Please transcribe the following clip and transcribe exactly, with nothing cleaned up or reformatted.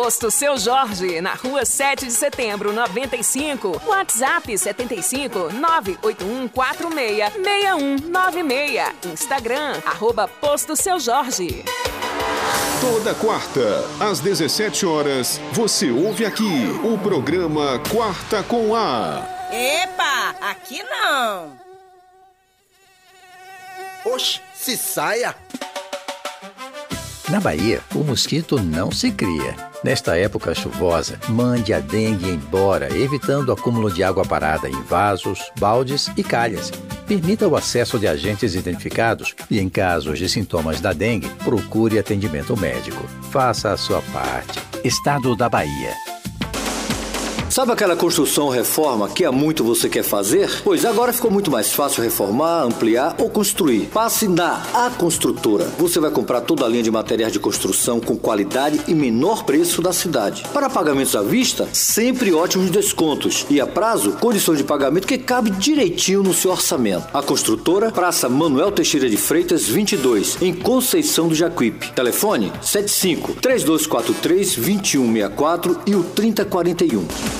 Posto Seu Jorge, na rua sete de setembro, noventa e cinco. WhatsApp setenta e cinco, nove oito um quatro seis, seis um nove seis. Instagram, arroba Posto Seu Jorge. Toda quarta, às dezessete horas, você ouve aqui o programa Quarta com A. Epa, aqui não. Oxe, se saia. Na Bahia, o mosquito não se cria. Nesta época chuvosa, mande a dengue embora, evitando o acúmulo de água parada em vasos, baldes e calhas. Permita o acesso de agentes identificados e, em casos de sintomas da dengue, procure atendimento médico. Faça a sua parte. Estado da Bahia. Sabe aquela construção ou reforma que há muito você quer fazer? Pois agora ficou muito mais fácil reformar, ampliar ou construir. Passe na A Construtora. Você vai comprar toda a linha de materiais de construção com qualidade e menor preço da cidade. Para pagamentos à vista, sempre ótimos descontos. E a prazo, condições de pagamento que cabe direitinho no seu orçamento. A Construtora, Praça Manuel Teixeira de Freitas, vinte e dois, em Conceição do Jacuípe. Telefone sete cinco, três dois quatro três, dois um seis quatro e o trinta quarenta e um.